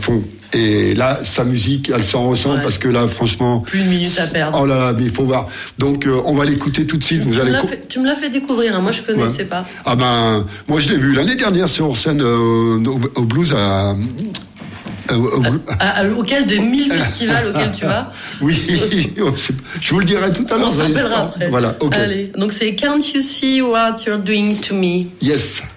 fond. Et là, sa musique, elle s'en ressent parce que là, franchement... Plus une minute à perdre. Oh là là, mais il faut voir. Donc, on va l'écouter tout de suite. Tu me l'as fait découvrir, hein. Moi je connaissais pas. Ah ben, moi je l'ai vu l'année dernière sur scène au Blues auquel de 1000 festivals auxquels tu vas. Oui, je vous le dirai tout à l'heure. On se rappellera après. Voilà, ok. Allez, donc c'est Can't You See What You're Doing to Me? Yes.